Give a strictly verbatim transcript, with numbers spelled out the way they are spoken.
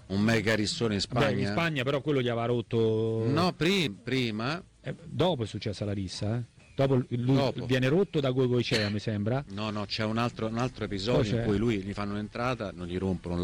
un mega rissone in Spagna. Beh, in Spagna però quello gli aveva rotto. No, pri- prima. Eh, dopo è successa la rissa, eh? Dopo lui Dopo. viene rotto da Goicoechea, mi sembra. No, no, c'è un altro, un altro episodio in cui lui gli fanno un'entrata, non gli rompono